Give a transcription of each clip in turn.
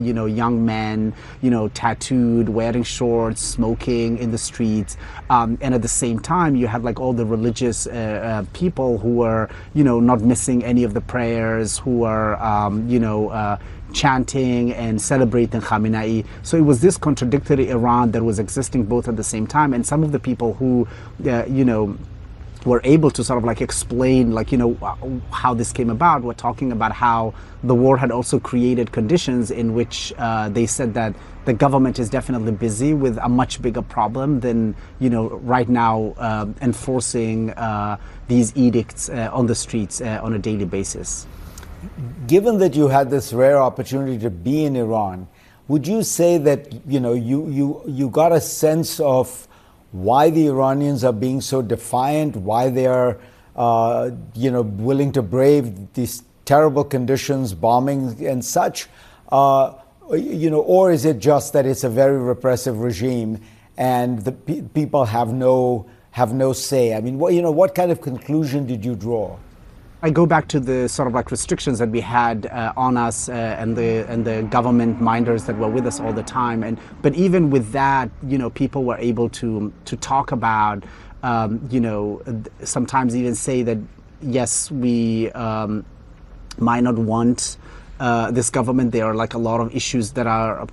young men, tattooed, wearing shorts, smoking in the streets. And at the same time, you had like all the religious people who were, not missing any of the prayers, who were, chanting and celebrating Khamenei. So it was this contradictory Iran that was existing both at the same time. And some of the people who, were able to sort of like explain how this came about, were talking about how the war had also created conditions in which they said that the government is definitely busy with a much bigger problem than right now enforcing these edicts on the streets on a daily basis. Given that you had this rare opportunity to be in Iran, would you say that you got a sense of why the Iranians are being so defiant, why they are, willing to brave these terrible conditions, bombing and such, or is it just that it's a very repressive regime and the people have no say? I mean, what kind of conclusion did you draw? I go back to the sort of like restrictions that we had on us and the government minders that were with us all the time. But even with that, people were able to talk about, sometimes even say that, yes, we might not want this government. There are like a lot of issues that are,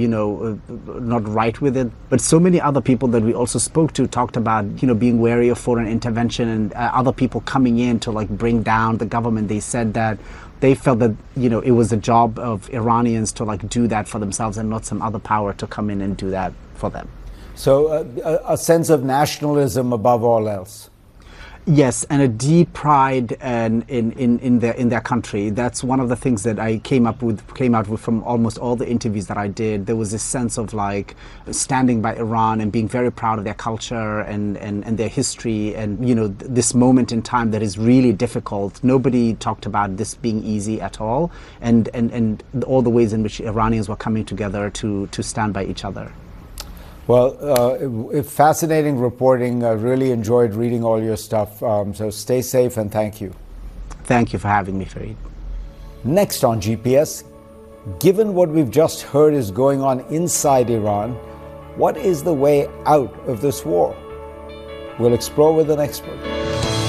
not right with it. But so many other people that we also spoke to talked about, being wary of foreign intervention and other people coming in to like bring down the government. They said that they felt that, it was the job of Iranians to like do that for themselves and not some other power to come in and do that for them. So a sense of nationalism above all else. Yes, and a deep pride in their country. That's one of the things that I came out with from almost all the interviews that I did. There was this sense of like standing by Iran and being very proud of their culture and their history and this moment in time that is really difficult. Nobody talked about this being easy at all, and all the ways in which Iranians were coming together to stand by each other. Well, fascinating reporting. I really enjoyed reading all your stuff. So stay safe and thank you. Thank you for having me, Fareed. Next on GPS, given what we've just heard is going on inside Iran, what is the way out of this war? We'll explore with an expert.